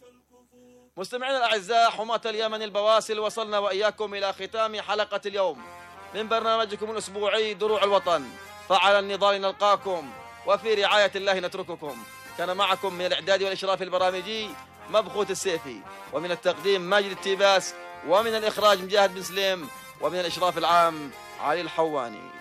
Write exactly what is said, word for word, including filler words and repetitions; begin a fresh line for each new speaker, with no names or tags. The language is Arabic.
مستمعينا الأعزاء، حماة اليمن البواسل، وصلنا وإياكم إلى ختام حلقة اليوم من برنامجكم الأسبوعي دروع الوطن. فعلى النضال نلقاكم، وفي رعاية الله نترككم. كان معكم من الإعداد والإشراف البرامجي مبخوت السيفي، ومن التقديم ماجد التيباس، ومن الإخراج مجاهد بن سليم، ومن الإشراف العام علي الحواني.